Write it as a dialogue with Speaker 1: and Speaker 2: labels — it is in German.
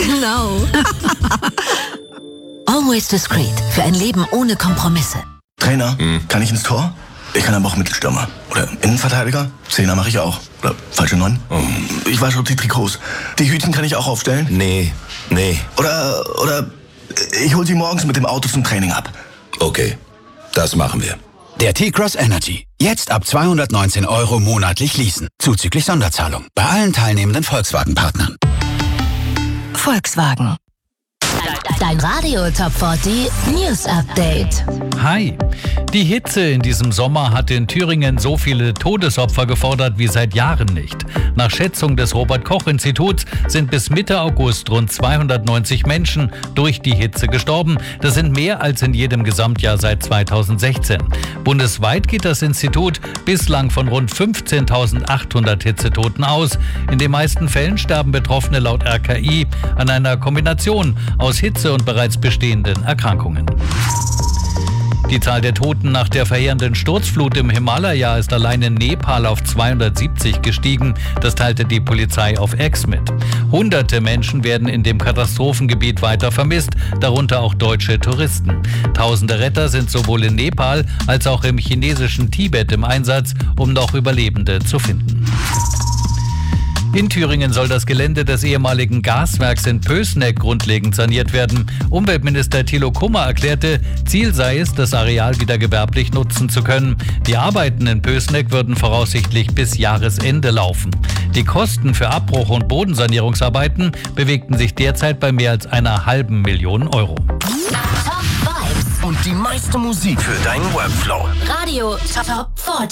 Speaker 1: Genau.
Speaker 2: Always Discreet. Für ein Leben ohne Kompromisse.
Speaker 3: Trainer, kann ich ins Tor? Ich kann aber auch Mittelstürmer. Oder Innenverteidiger? Zehner mache ich auch. Oder falsche 9? Ich wasche die Trikots. Die Hütchen kann ich auch aufstellen?
Speaker 4: Nee.
Speaker 3: Oder ich hol sie morgens mit dem Auto zum Training ab.
Speaker 4: Okay, das machen wir.
Speaker 5: Der T-Cross Energy. Jetzt ab 219 € monatlich leasen. Zuzüglich Sonderzahlung. Bei allen teilnehmenden Volkswagen-Partnern.
Speaker 2: Volkswagen. Dein Radio Top 40 News Update.
Speaker 6: Hi. Die Hitze in diesem Sommer hat in Thüringen so viele Todesopfer gefordert wie seit Jahren nicht. Nach Schätzung des Robert-Koch-Instituts sind bis Mitte August rund 290 Menschen durch die Hitze gestorben. Das sind mehr als in jedem Gesamtjahr seit 2016. Bundesweit geht das Institut bislang von rund 15.800 Hitzetoten aus. In den meisten Fällen sterben Betroffene laut RKI an einer Kombination aus Hitze und bereits bestehenden Erkrankungen. Die Zahl der Toten nach der verheerenden Sturzflut im Himalaya ist allein in Nepal auf 270 gestiegen. Das teilte die Polizei auf X mit. Hunderte Menschen werden in dem Katastrophengebiet weiter vermisst, darunter auch deutsche Touristen. Tausende Retter sind sowohl in Nepal als auch im chinesischen Tibet im Einsatz, um noch Überlebende zu finden. In Thüringen soll das Gelände des ehemaligen Gaswerks in Pößneck grundlegend saniert werden. Umweltminister Thilo Kummer erklärte, Ziel sei es, das Areal wieder gewerblich nutzen zu können. Die Arbeiten in Pößneck würden voraussichtlich bis Jahresende laufen. Die Kosten für Abbruch- und Bodensanierungsarbeiten bewegten sich derzeit bei mehr als 1,5 Million €.
Speaker 2: Top Vibes.
Speaker 4: Und die meiste Musik für deinen Workflow.
Speaker 2: Radio Top 40.